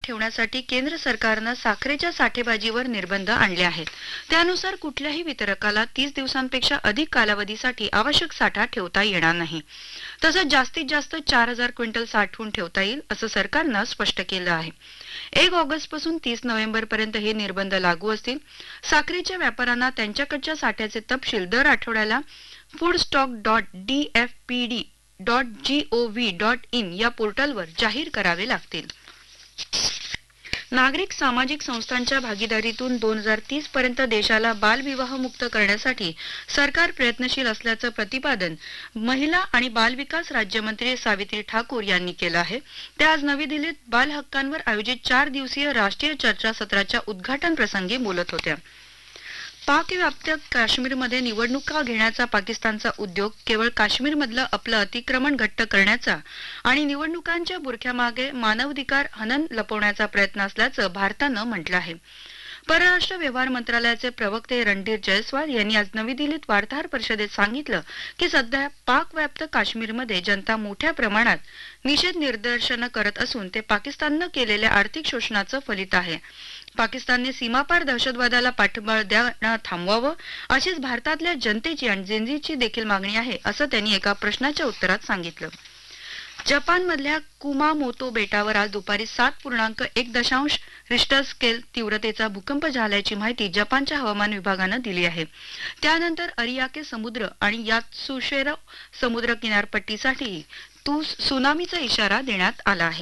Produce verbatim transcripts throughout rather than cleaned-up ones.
ठेवण्यासाठी केंद्र सरकारनं साखरेच्या साठेबाजीवर निर्बंध आणले आहेत. त्यानुसार कुठल्याही वितरकाला तीस दिवसांपेक्षा अधिक कालावधीसाठी आवश्यक साठा ठेवता येणार नाही. तसंच जास्तीत जास्त चार हजार क्विंटल साठवून ठेवता येईल असं सरकारनं स्पष्ट केलं आहे. एक ऑगस्ट पासून तीस नोव्हेंबर पर्यंत हे निर्बंध लागू असतील. साखरेच्या व्यापाऱ्यांना त्यांच्याकडच्या साठ्याचे तपशील दर आठवड्याला food stock dot D F P D dot G O V dot in या पोर्टलवर जाहीर करावे लागतील. नागरिक सामाजिक संस्थांच्या भागीदारीतून दोन हजार तीस पर्यंत देशाला बालविवाह मुक्त करण्यासाठी सरकार प्रयत्नशील असल्याचं प्रतिपादन महिला आणि बालविकास राज्यमंत्री सावित्री ठाकूर यांनी केलं आहे. ते आज नवी दिल्लीत बाल हक्कांवर आयोजित चार दिवसीय राष्ट्रीय चर्चासत्राच्या उद्घाटन प्रसंगी बोलत होत्या. पाकव्याप्त काश्मीरमध्ये निवडणुका घेण्याचा पाकिस्तानचा उद्योग केवळ काश्मीरमधलं आपलं अतिक्रमण घट्ट करण्याचा आणि निवडणुकांच्या बुरख्यामागे मानवाधिकार हनन लपवण्याचा प्रयत्न असल्याचं भारतानं म्हटलं आहे. परराष्ट्र व्यवहार मंत्रालयाचे प्रवक्ते रणधीर जयस्वाल यांनी आज नवी दिल्लीत वार्ताहर परिषदेत सांगितलं की सध्या पाकव्याप्त काश्मीरमध्ये जनता मोठ्या प्रमाणात निषेध निदर्शनं करत असून ते पाकिस्ताननं केलेल्या आर्थिक शोषणाचं फलित आहे. पाकिस्तानने सीमापार दहशतवादाला पाठबळ देणं थांबवावं अशीच भारतातल्या जनतेची आणि जेनझीची देखील मागणी आहे असं त्यांनी एका प्रश्नाच्या उत्तरात सांगितलं. जपानमधल्या कुमामोतो बेटावर आज दुपारी सात पूर्णांक एक दशांश रिश्टर स्केल तीव्रतेचा भूकंप झाल्याची माहिती जपानच्या हवामान विभागानं दिली आहे. त्यानंतर अरियाके समुद्र आणि यात्सुशेरो समुद्र किनारपट्टीसाठी त्सुनामीचा इशारा देण्यात आला आहे.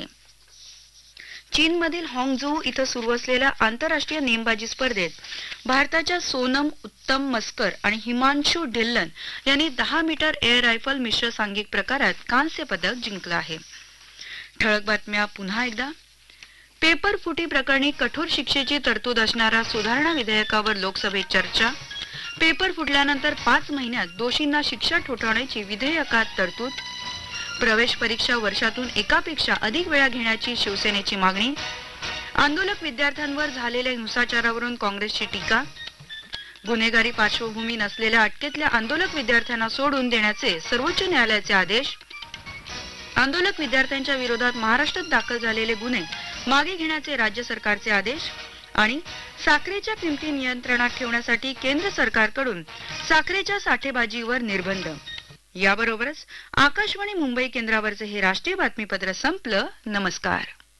चीनमधील हॉंगझू इथं सुरू असलेल्या आंतरराष्ट्रीय नेमबाजी स्पर्धेत भारताच्या सोनम उत्तम मस्कर आणि हिमांशू ढिल्लन यांनी दहा मीटर एअर रायफल मिश्र सांघिक प्रकारात कांस्य पदक जिंकलं आहे. ठळक बातम्या पुन्हा एकदा. पेपर फुटी प्रकरणी कठोर शिक्षेची तरतूद असणाऱ्या सुधारणा विधेयकावर लोकसभेत चर्चा. पेपर फुटल्यानंतर पाच महिन्यात दोषींना शिक्षा ठोठावण्याची विधेयकात तरतूद. प्रवेश परीक्षा वर्षातून एकापेक्षा अधिक वेळा घेण्याची शिवसेनेची मागणी. आंदोलक विद्यार्थ्यांवर झालेल्या हिंसाचारावरून काँग्रेसची टीका. गुन्हेगारी पार्श्वभूमी नसलेल्या अटकेतल्या आंदोलक विद्यार्थ्यांना सोडून देण्याचे सर्वोच्च न्यायालयाचे आदेश. आंदोलक विद्यार्थ्यांच्या विरोधात महाराष्ट्रात दाखल झालेले गुन्हे मागे घेण्याचे राज्य सरकारचे आदेश. आणि साखरेच्या किमती नियंत्रणात ठेवण्यासाठी केंद्र सरकारकडून साखरेच्या साठेबाजीवर निर्बंध. याबरोबरच आकाशवाणी मुंबई केंद्रावरचे हे राष्ट्रीय बातमीपत्र संपलं. नमस्कार.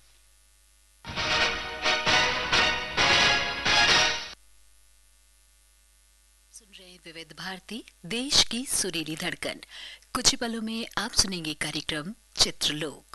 सुन रहे विविध भारती देश की सुरीली धड़कन. कुछ ही पलों में आप सुनेंगे कार्यक्रम चित्रलोक.